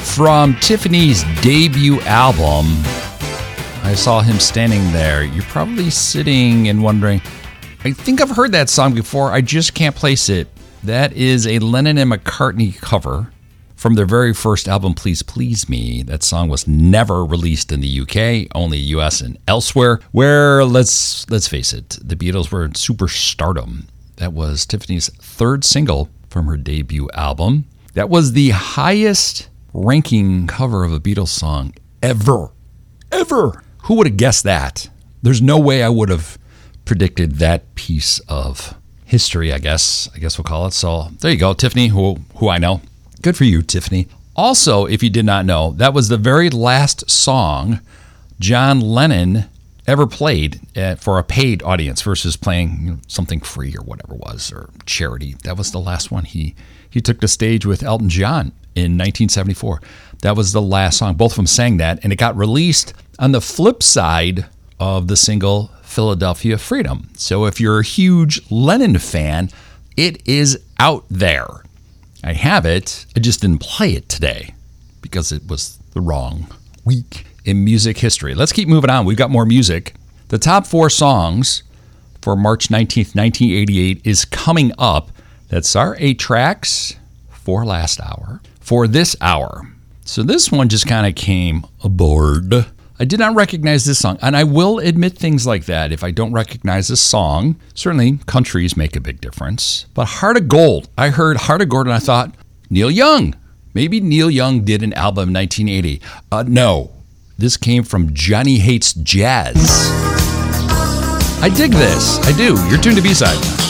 from Tiffany's debut album. I saw him standing there. You're probably sitting and wondering, I think I've heard that song before. I just can't place it. That is a Lennon and McCartney cover from their very first album, Please Please Me. That song was never released in the UK, only US and elsewhere, where, let's face it, the Beatles were in superstardom. That was Tiffany's third single from her debut album. That was the highest ranking cover of a Beatles song ever. Who would have guessed that? There's no way I would have predicted that piece of history, I guess we'll call it. So there you go, Tiffany, who I know. Good for you, Tiffany. Also, if you did not know, that was the very last song John Lennon ever played for a paid audience versus playing something free or whatever it was, or charity. That was the last one. He took the stage with Elton John in 1974. That was the last song. Both of them sang that, and it got released on the flip side of the single Philadelphia Freedom. So if you're a huge Lennon fan, it is out there. I have it. I just didn't play it today because it was the wrong week in music history. Let's keep moving on. We've got more music. The top 4 songs for March 19th, 1988 is coming up. That's our 8 tracks for last hour. For this hour. So this one just kind of came aboard. I did not recognize this song, and I will admit things like that. If I don't recognize a song, certainly countries make a big difference. But Heart of Gold, I heard Heart of Gold and I thought, Neil Young. Maybe Neil Young did an album in 1980. No, this came from Johnny Hates Jazz. I dig this. I do. You're tuned to B-Side.